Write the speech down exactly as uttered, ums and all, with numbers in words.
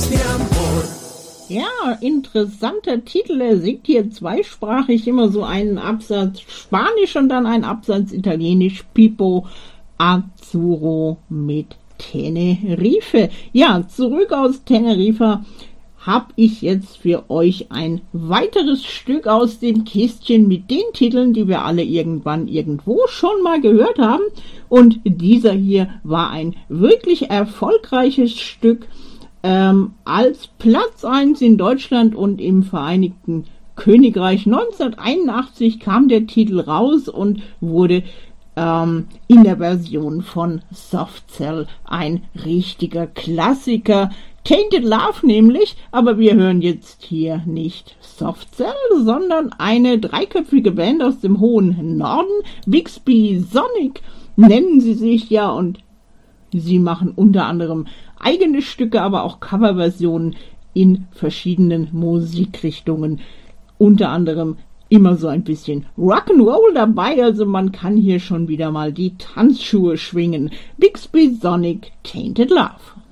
Ja, interessanter Titel. Er singt hier zweisprachig, immer so einen Absatz Spanisch und dann einen Absatz Italienisch. Pipo Azzurro mit Tenerife. Ja, zurück aus Teneriffa habe ich jetzt für euch ein weiteres Stück aus dem Kistchen mit den Titeln, die wir alle irgendwann irgendwo schon mal gehört haben. Und dieser hier war ein wirklich erfolgreiches Stück. Ähm, als Platz eins in Deutschland und im Vereinigten Königreich. neunzehnhunderteinundachtzig kam der Titel raus und wurde ähm, in der Version von Soft Cell ein richtiger Klassiker. Tainted Love nämlich, aber wir hören jetzt hier nicht Soft Cell, sondern eine dreiköpfige Band aus dem hohen Norden. Bixby Sonic nennen sie sich ja, und sie machen unter anderem eigene Stücke, aber auch Coverversionen in verschiedenen Musikrichtungen. Unter anderem immer so ein bisschen Rock'n'Roll dabei, also man kann hier schon wieder mal die Tanzschuhe schwingen. Bixby Sonic, Tainted Love.